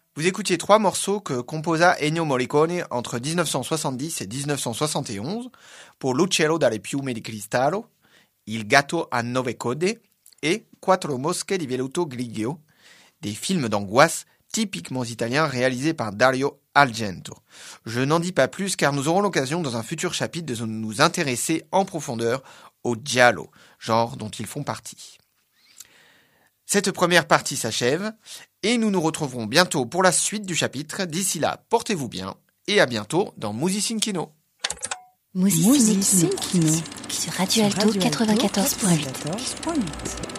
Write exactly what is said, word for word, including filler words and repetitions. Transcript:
Vous écoutiez trois morceaux que composa Ennio Morricone entre dix-neuf cent soixante-dix et dix-neuf cent soixante et onze pour L'uccello dalle piume di cristallo, Il gatto a nove code et Quattro mosche di velluto grigio, des films d'angoisse typiquement italiens réalisés par Dario Argento. Je n'en dis pas plus car nous aurons l'occasion dans un futur chapitre de nous intéresser en profondeur au giallo, genre dont ils font partie. Cette première partie s'achève et nous nous retrouverons bientôt pour la suite du chapitre. D'ici là, portez-vous bien et à bientôt dans Musicinkino. Musicinkino sur Radio Alto quatre-vingt-quatorze point huit.